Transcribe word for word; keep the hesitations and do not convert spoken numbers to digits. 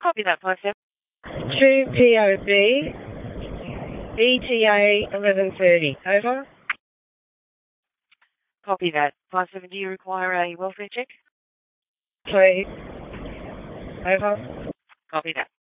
Copy that, five seven. two P O B, E T A eleven thirty. Over. Copy that. five seven, do you require a welfare check? Please. Over. Copy that.